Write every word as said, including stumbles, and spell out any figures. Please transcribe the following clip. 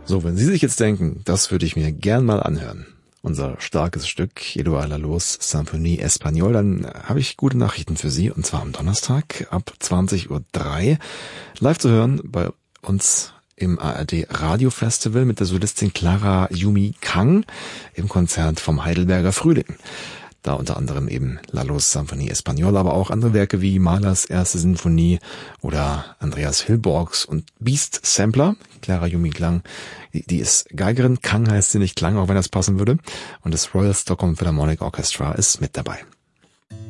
So, wenn Sie sich jetzt denken, das würde ich mir gern mal anhören, unser starkes Stück Eduard Lalo's Symphonie Espagnole, dann habe ich gute Nachrichten für Sie, und zwar am Donnerstag ab zwanzig Uhr drei live zu hören bei uns im A R D Radio Festival mit der Solistin Clara Yumi Kang im Konzert vom Heidelberger Frühling. Da unter anderem eben Lalo's Symphonie Espagnole, aber auch andere Werke wie Mahlers erste Sinfonie oder Andreas Hilborgs und Beast Sampler. Clara Yumi Klang, die, die ist Geigerin, Kang heißt sie nicht, Klang, auch wenn das passen würde. Und das Royal Stockholm Philharmonic Orchestra ist mit dabei.